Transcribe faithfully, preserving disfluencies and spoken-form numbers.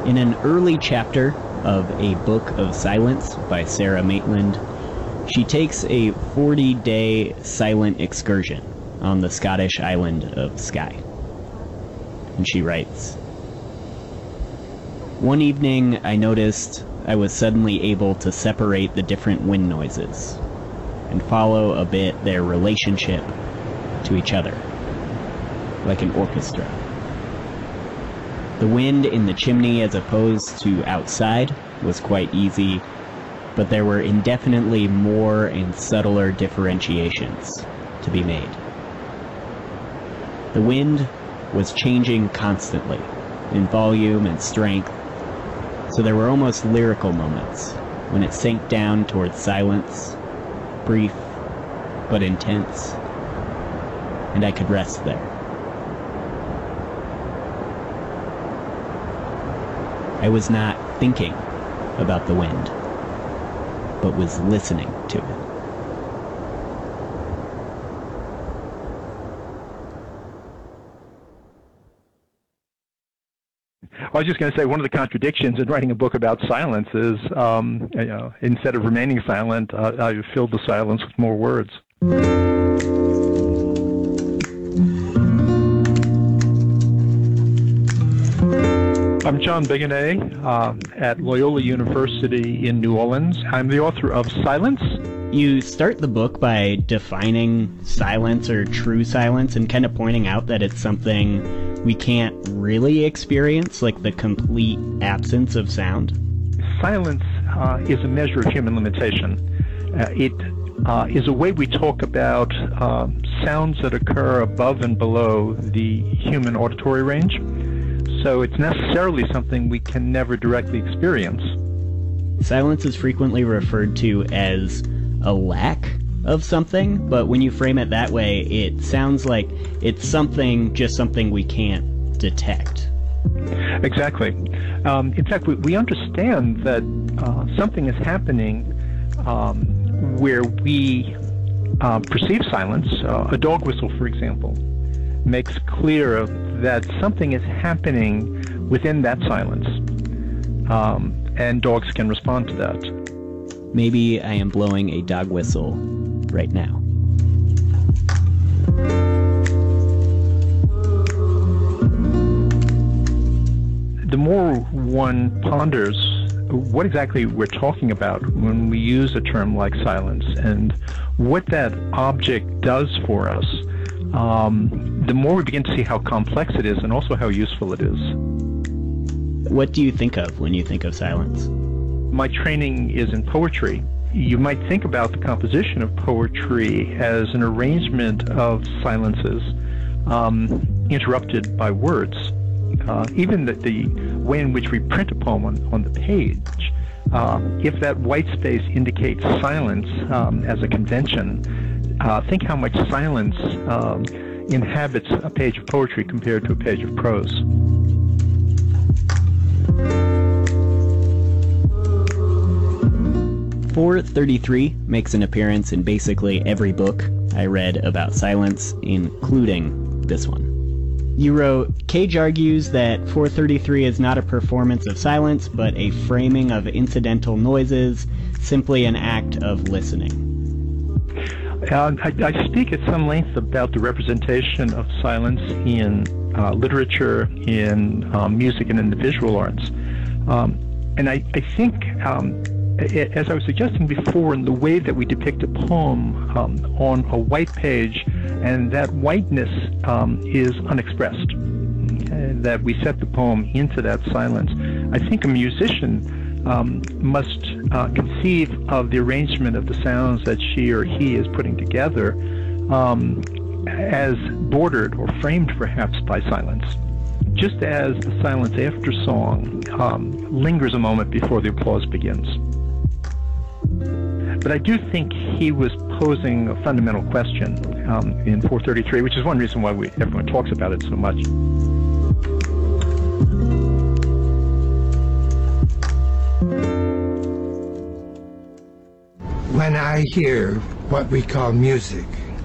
In an early chapter of A Book of Silence by Sarah Maitland, she takes a forty-day silent excursion on the Scottish island of Skye. And she writes, "One evening I noticed I was suddenly able to separate the different wind noises and follow a bit their relationship to each other, like an orchestra. The wind in the chimney as opposed to outside was quite easy, but there were indefinitely more and subtler differentiations to be made. The wind was changing constantly in volume and strength, so there were almost lyrical moments when it sank down towards silence, brief but intense, and I could rest there. I was not thinking about the wind, but was listening to it." I was just going to say, one of the contradictions in writing a book about silence is, um, you know, instead of remaining silent, uh, I filled the silence with more words. I'm John Bigonnet uh, at Loyola University in New Orleans. I'm the author of Silence. You start the book by defining silence or true silence and kind of pointing out that it's something we can't really experience, like the complete absence of sound. Silence uh, is a measure of human limitation. Uh, it uh, is a way we talk about uh, sounds that occur above and below the human auditory range. So it's necessarily something we can never directly experience. Silence is frequently referred to as a lack of something, but when you frame it that way, it sounds like it's something, just something we can't detect. Exactly. Um, in fact, we, we understand that uh, something is happening um, where we uh, perceive silence. Uh, a dog whistle, for example, makes clear that something is happening within that silence, um, and dogs can respond to that. Maybe I am blowing a dog whistle right now. The more one ponders what exactly we're talking about when we use a term like silence and what that object does for us, um, the more we begin to see how complex it is and also how useful it is. What do you think of when you think of silence? My training is in poetry. You might think about the composition of poetry as an arrangement of silences um, interrupted by words. Uh, even the, the way in which we print a poem on, on the page, uh, if that white space indicates silence um, as a convention, uh, think how much silence um, inhabits a page of poetry compared to a page of prose. four thirty-three makes an appearance in basically every book I read about silence, including this one. You wrote, Cage argues that four thirty-three is not a performance of silence, but a framing of incidental noises, simply an act of listening. Uh, I, I speak at some length about the representation of silence in uh, literature, in um, music, and in the visual arts. Um, and I, I think, um, as I was suggesting before, in the way that we depict a poem um, on a white page, and that whiteness um, is unexpressed, okay, that we set the poem into that silence. I think a musician um, must uh, conceive of the arrangement of the sounds that she or he is putting together um, as bordered or framed perhaps by silence, just as the silence after song um, lingers a moment before the applause begins. But I do think he was posing a fundamental question um, in four thirty-three, which is one reason why we, everyone talks about it so much. When I hear what we call music,